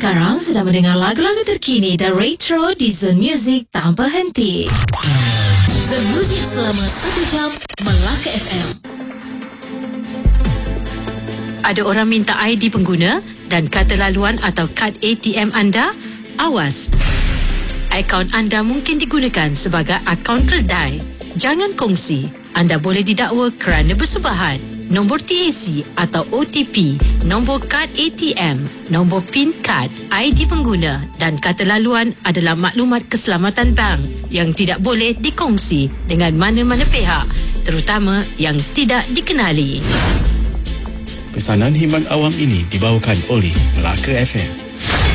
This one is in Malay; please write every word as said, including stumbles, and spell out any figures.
sekarang sedang mendengar lagu-lagu terkini dan retro di Zone Music tanpa henti. Zone Music selama satu jam Melaka F M. Ada orang minta I D pengguna dan kata laluan atau kad A T M anda? Awas! Akaun anda mungkin digunakan sebagai akaun keldai. Jangan kongsi. Anda boleh didakwa kerana bersubahat. Nombor T A C atau O T P, nombor kad A T M, nombor PIN kad, I D pengguna dan kata laluan adalah maklumat keselamatan bank yang tidak boleh dikongsi dengan mana-mana pihak, terutama yang tidak dikenali. Pesanan himan awam ini dibawakan oleh Melaka F M.